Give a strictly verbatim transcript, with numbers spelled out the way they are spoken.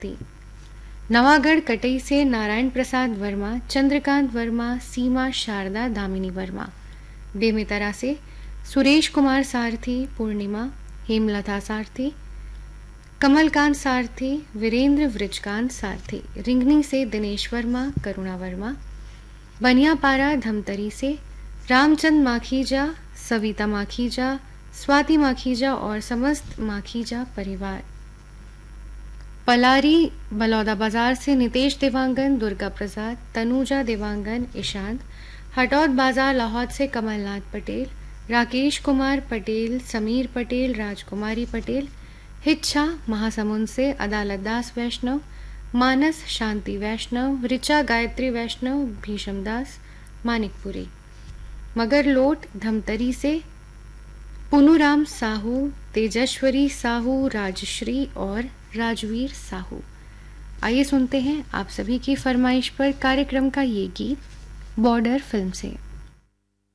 थी। नवागढ़ कटई से नारायण प्रसाद वर्मा, चंद्रकांत वर्मा, सीमा शारदा दामिनी वर्मा। बेमेतरा से सुरेश कुमार सारथी, पूर्णिमा, हेमलता सारथी, कमलकांत सारथी, वीरेंद्र वृजकांत सारथी। रिंगनी से दिनेश वर्मा, करुणा वर्मा। बनियापारा धमतरी से रामचंद माखीजा, सविता माखीजा, स्वाति माखीजा और समस्त माखीजा परिवार। पलारी बलौदा बाजार से नितेश देवांगन, दुर्गा प्रसाद, तनुजा देवांगन, ईशांत। हटौद बाजार लाहौद से कमलनाथ पटेल, राकेश कुमार पटेल, समीर पटेल, राजकुमारी पटेल। हिच्छा महासमुंद से अदालत दास वैष्णव, मानस शांति वैष्णव, ऋचा गायत्री वैष्णव, भीषम दास, मानिकपुरी। मगरलोट धमतरी से पुनुराम साहू, तेजस्वरी साहू, राजश्री और राजवीर साहू। आइए सुनते हैं आप सभी की फरमाइश पर कार्यक्रम का ये गीत बॉर्डर फिल्म से।